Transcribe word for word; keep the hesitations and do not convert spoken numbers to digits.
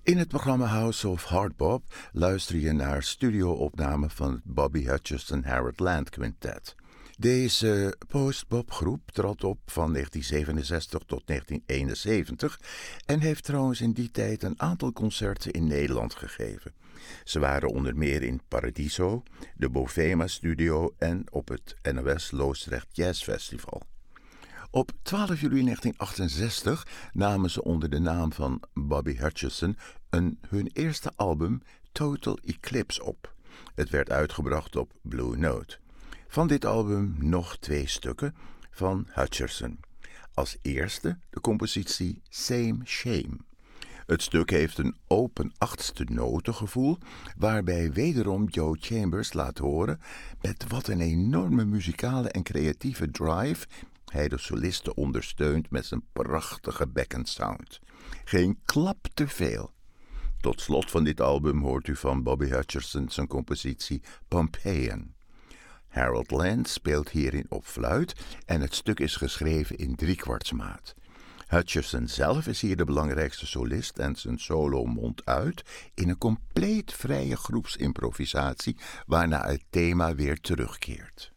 In het programma House of Hardbop luister je naar studio-opnamen van het Bobby Hutcherson Harold Land Quintet. Deze post-bop-groep trad op van negentien zevenenzestig tot negentien eenenzeventig en heeft trouwens in die tijd een aantal concerten in Nederland gegeven. Ze waren onder meer in Paradiso, de Bovema Studio en op het N O S Loosdrecht Jazz Festival. Op twaalf juli negentien achtenzestig namen ze onder de naam van Bobby Hutcherson een, hun eerste album Total Eclipse op. Het werd uitgebracht op Blue Note. Van dit album nog twee stukken van Hutcherson. Als eerste de compositie Same Shame. Het stuk heeft een open achtste notengevoel, waarbij wederom Joe Chambers laat horen met wat een enorme muzikale en creatieve drive hij de solisten ondersteunt met zijn prachtige backing sound. Geen klap te veel. Tot slot van dit album hoort u van Bobby Hutcherson zijn compositie Pompeian. Harold Land speelt hierin op fluit en het stuk is geschreven in driekwartsmaat. Hutcherson zelf is hier de belangrijkste solist en zijn solo mondt uit in een compleet vrije groepsimprovisatie waarna het thema weer terugkeert.